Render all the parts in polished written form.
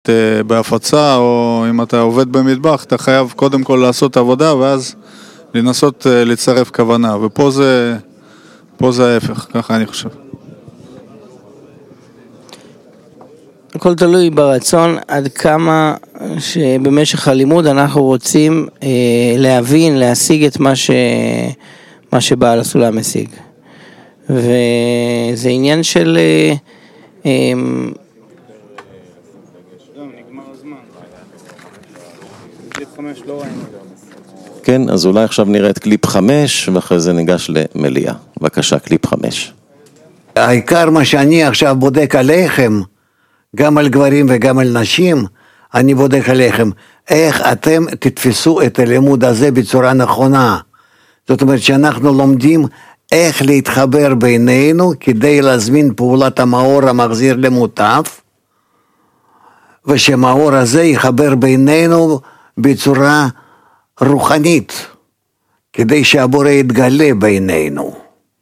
בהפצה, או אם אתה עובד במטבח, אתה חייב קודם כל לעשות עבודה, ואז לנסות לצרף כוונה, ופה זה ההפך, ככה אני חושב. הכל תלוי ברצון עד כמה שבמשך הלימוד אנחנו רוצים להבין, להשיג את מה שבעל הסולם משיג. וזה עניין של נגמר הזמן. קליפ 5 לא ראינו. כן, אז אולי עכשיו נראה את קליפ 5 ואחרי זה ניגש למליאה. בבקשה, קליפ 5. העיקר מה שאני עכשיו בודק עליכם, גם על גברים וגם על נשים, אני בודק עליכם, איך אתם תתפסו את הלימוד הזה בצורה נכונה. זאת אומרת שאנחנו לומדים איך להתחבר בינינו כדי להזמין פעולת המאור המחזיר למוטף, ושהמאור הזה יחבר בינינו בצורה רוחנית, כדי שהבורא יתגלה בינינו.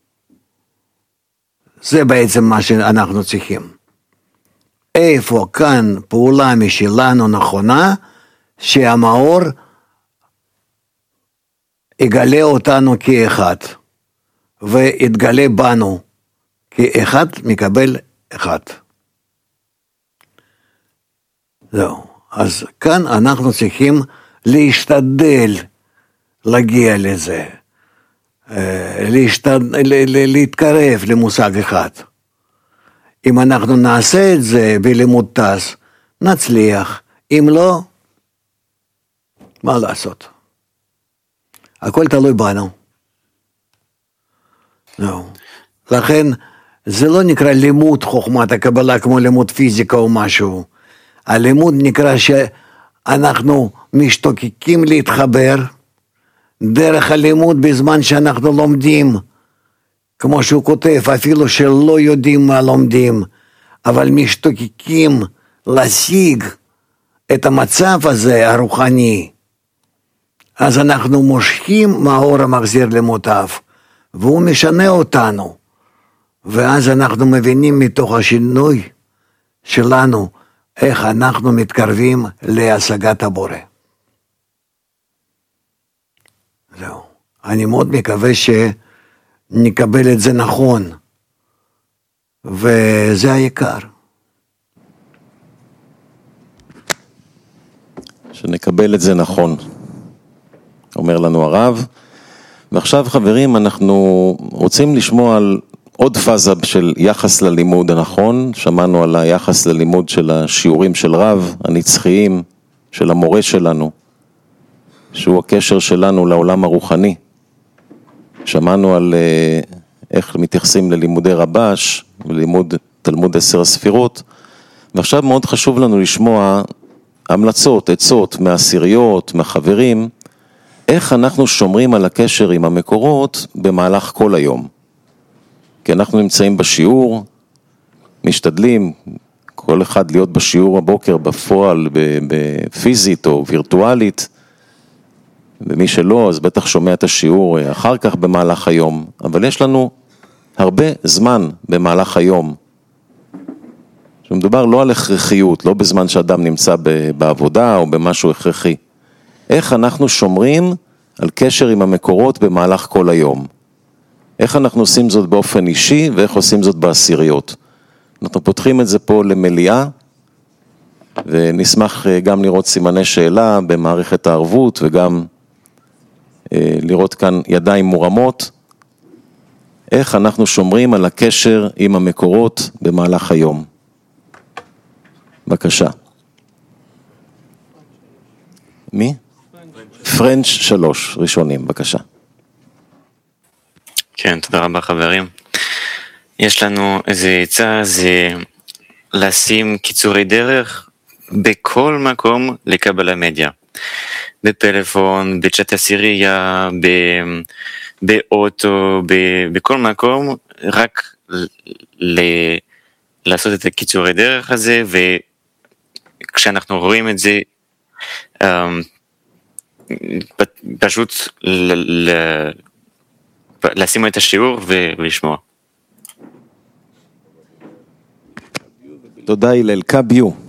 זה בעצם מה שאנחנו צריכים. איפה כאן פעולה משלנו נכונה, שהמאור יגלה אותנו כאחד, ויתגלה בנו, כאחד מקבל אחד. זהו. אז כאן אנחנו צריכים להשתדל להגיע לזה, להתקרב למושג אחד. אם אנחנו נעשה את זה בלימוד טס, נצליח. אם לא, מה לעשות? הכל תלוי בנו. לכן, זה לא נקרא לימוד חוכמת הקבלה כמו לימוד פיזיקה או משהו. הלימוד נקרא שאנחנו משתוקקים להתחבר דרך הלימוד בזמן שאנחנו לומדים. כמו שהוא כותב, אפילו שלא יודעים מה לומדים, אבל משתוקקים להשיג את המצב הזה הרוחני. אז אנחנו מושכים מהאור המחזיר למוטף, והוא משנה אותנו. ואז אנחנו מבינים מתוך השינוי שלנו, איך אנחנו מתקרבים להשגת הבורא. זהו. אני מאוד מקווה נקבל את זה נכון, וזה העיקר. שנקבל את זה נכון, אומר לנו הרב. ועכשיו חברים, אנחנו רוצים לשמוע על עוד פאזה של יחס ללימוד הנכון. שמענו על היחס ללימוד של השיעורים של רב, הנצחיים, של המורה שלנו, שהוא הקשר שלנו לעולם הרוחני. שמענו על איך מתייחסים ללימודי רבש, ולימוד תלמוד 10 הספירות, ועכשיו מאוד חשוב לנו לשמוע המלצות, עצות מהעשיריות, מהחברים, איך אנחנו שומרים על הקשר עם המקורות במהלך כל היום. כי אנחנו נמצאים בשיעור, משתדלים כל אחד להיות בשיעור הבוקר בפועל, בפיזית או וירטואלית, ומי שלא, אז בטח שומע את השיעור אחר כך במהלך היום. אבל יש לנו הרבה זמן במהלך היום. שמדובר לא על הכרחיות, לא בזמן שאדם נמצא בעבודה או במשהו הכרחי. איך אנחנו שומרים על קשר עם המקורות במהלך כל היום? איך אנחנו עושים זאת באופן אישי ואיך עושים זאת בעשיריות? אנחנו פותחים את זה פה למליאה, ונשמח גם לראות סימני שאלה במערכת הערבות וגם לראות כאן ידיים מורמות, איך אנחנו שומרים על הקשר עם המקורות במהלך היום. בבקשה. מי? פרנץ' 3, ראשונים, בבקשה. כן, תודה רבה חברים. יש לנו איזה עצה, זה לשים קיצורי דרך בכל מקום לקבל המדיה. בפלאפון, בצ'אט עשירייה, באוטו, בכל מקום, רק לעשות את הקיצורי דרך הזה, וכשאנחנו רואים את זה, פשוט לשים את השיעור ולשמוע. תודה הלל, קביו.